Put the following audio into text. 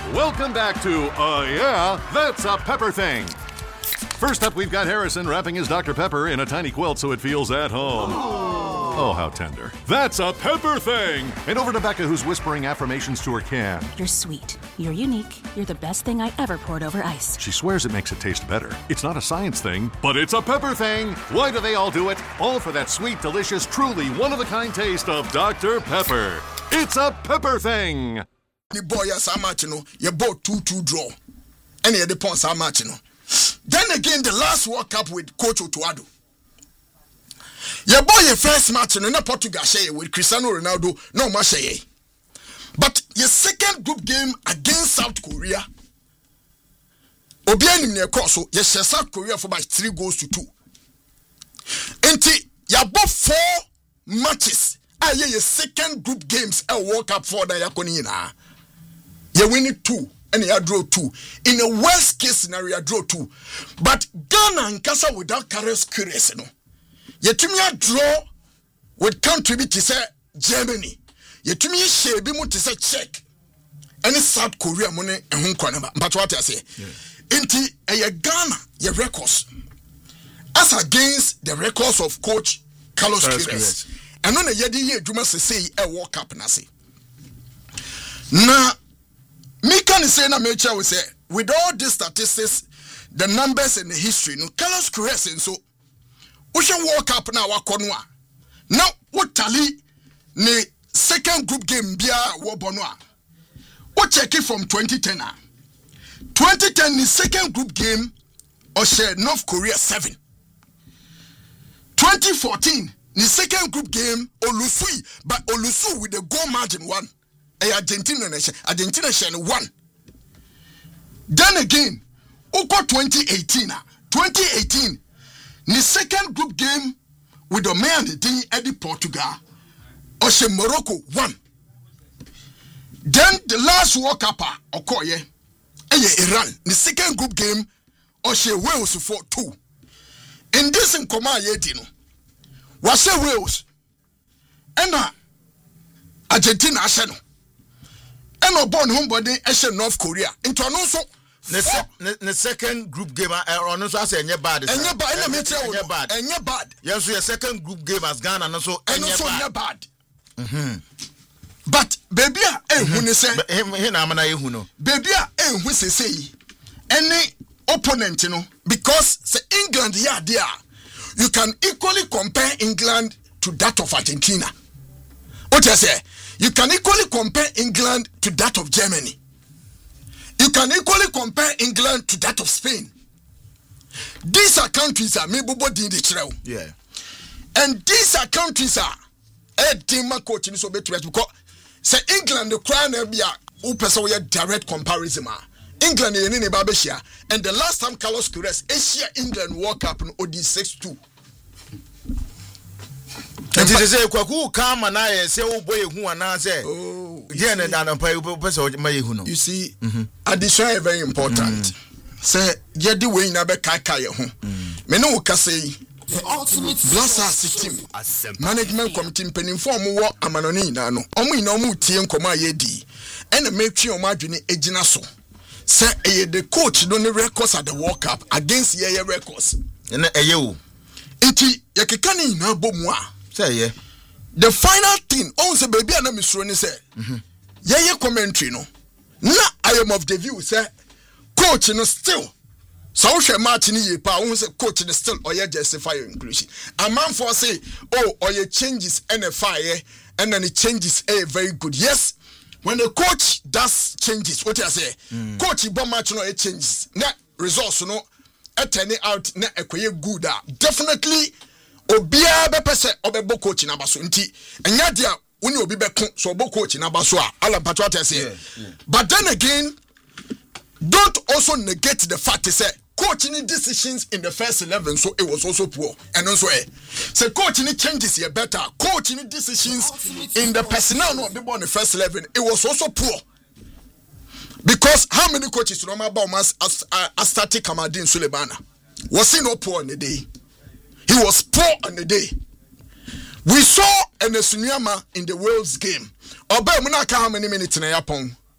Welcome back to, yeah, that's a Pepper Thing. First up, we've got Harrison wrapping his Dr. Pepper in a tiny quilt so it feels at home. Oh, how tender. That's a Pepper Thing! And over to Becca, who's whispering affirmations to her can. You're sweet. You're unique. You're the best thing I ever poured over ice. She swears it makes it taste better. It's not a science thing, but it's a Pepper Thing! Why do they all do it? All for that sweet, delicious, truly one-of-a-kind taste of Dr. Pepper. It's a Pepper Thing! The boy has a match, you bought 2-2 draw. And you depends how much, Then again, the last World Cup with Coach Otuado. Your boy, your first match in Portugal with Cristiano Ronaldo, no match. But your second group game against South Korea, Obian in your course, you share South Korea for by 3-2. And you bought 4 matches. Your second group games at World Cup for the Yakonina. You win it 2. And you draw 2. In a worst case scenario, you draw 2. But Ghana and Kasa without Carlos Curious, you to me draw with country to say Germany. You to me share be to say Czech. And South Korea money and Hong Kong. But what I say, inti a Ghana your records as against the records of Coach Carlos Curious. And on a yedi you must say a World Cup na say. Now me can say na mecha we say with all these statistics, the numbers and the history, no Carlos Curious and so Ocean World Cup na wakonwa. Now what tally ne second group game bia wo bonwa. What check it from 2010 2010 the second group game Oshe North Korea 7. 2014 the second group game Olusui, but Olusu with the goal margin 1. Argentina 1. Then again, Oko 2018 the second group game with the man the Eddie Portugal, Oshe Morocco 1. Then the last World Cup Okoye, Iran, the second group game, Oshe Wales for 2. In this in Koma Yedino, was Wales, and Argentina Asheno. And no born homebody Asian North Korea. Into an also the second group game on us as any bad. And your bad. And your bad. Yes, your second group game as Ghana and also bad. But baby, who say baby, who say any opponent, because say England there, you can equally compare England to that of Argentina. What I say? You can equally compare England to that of Germany. You can equally compare England to that of Spain. These are countries that maybe body in the trail. Yeah. And these are countries that coach in so better because say England the crown be a person direct comparison. England in Babeshia and the last time Carlos Curious Asia England World Cup in OD 6-2. And it is a kwaku come and I say, oh boy, who and I say, oh, you see, addition is very important. Say, Yedi way na be kaka ye ho. Me no ka say, Blasters team, management committee penny form wo amanoni na no. Omo ina omo tie nkoma yedi. And make sure omo adwene ejina so. Say, the coach don't records at the World Cup against ye records. And wo. Iti yakekani na bomwa. Yeah. The final thing, say baby and Miss Ronnie say, yeah, commentary no. Now I am of the view, say, coach no still. So match ni pa say coach no still or justify your inclusion. A man for say, oh, or your changes NFI and then it changes very good. Yes, when the coach does changes, what I say, coach bomb match no it changes. Net results no turn out na ekwe good. Definitely. Obia be pese obebo coach na baso nti enya dia woni obi be ko so obo coach na baso a ala patriots say but then again don't also negate the fact say coaching decisions in the first 11 so it was also poor and also say coaching changes here better coaching decisions in the personnel no be born the first 11 it was also poor because how many coaches no ma ba as static Kamadin Sulemana was he no poor on the day. He was poor on the day. We saw Enesunyama in the Wales game. Oba munaka how many minutes na yapon?